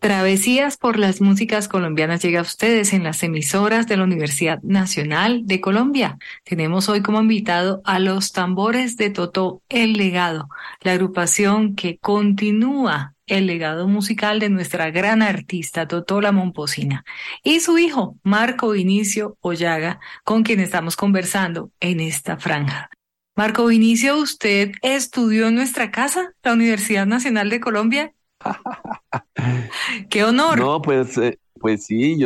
Travesías por las músicas colombianas llega a ustedes en las emisoras de la Universidad Nacional de Colombia. Tenemos hoy como invitado a los Tambores de Totó El Legado, la agrupación que continúa el legado musical de nuestra gran artista Totó La Momposina y su hijo Marco Vinicio Ollaga, con quien estamos conversando en esta franja. Marco Vinicio, ¿usted estudió en nuestra casa, la Universidad Nacional de Colombia? ¡Qué honor! No, pues sí,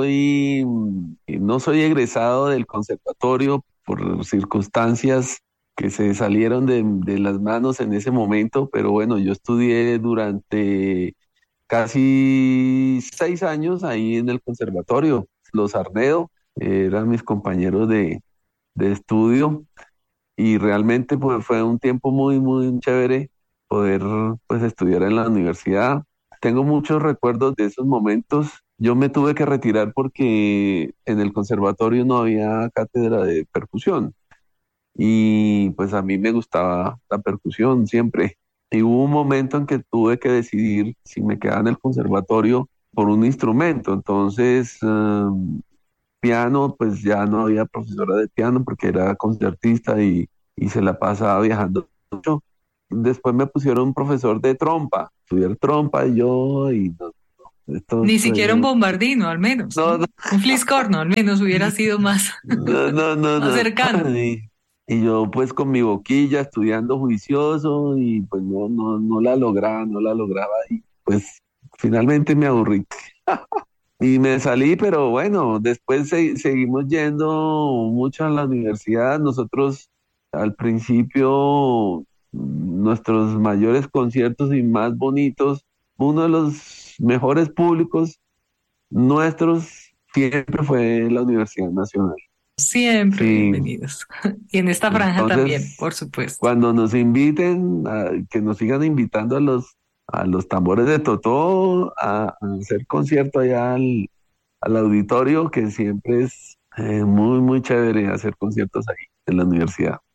no soy egresado del conservatorio por circunstancias que se salieron de las manos en ese momento, pero bueno, yo estudié durante casi 6 años ahí en el conservatorio. Los Arnedo eran mis compañeros de estudio y realmente pues fue un tiempo muy, muy chévere poder pues estudiar en la universidad. Tengo muchos recuerdos de esos momentos. Yo me tuve que retirar porque en el conservatorio no había cátedra de percusión y pues a mí me gustaba la percusión siempre. Y hubo un momento en que tuve que decidir si me quedaba en el conservatorio por un instrumento. Entonces, piano, pues ya no había profesora de piano porque era concertista y se la pasaba viajando mucho. Después me pusieron un profesor de trompa, estudiar trompa y yo, y no, esto Ni fue, siquiera un bombardino, al menos, no, ¿no? no, Un fliscorno, al menos hubiera sido más, no, no, no, más no. cercano. Y yo pues con mi boquilla estudiando juicioso y pues no la lograba, no la lograba y pues finalmente me aburrí. Y me salí, pero bueno, después seguimos yendo mucho a la universidad. Nosotros al principio, nuestros mayores conciertos y más bonitos, uno de los mejores públicos nuestros siempre fue la Universidad Nacional. Siempre Sí, bienvenidos. Y en esta franja también, entonces por supuesto. cuando nos inviten, que nos sigan invitando a los tambores de Totó a hacer concierto allá al auditorio, que siempre es muy, muy chévere hacer conciertos ahí en la universidad.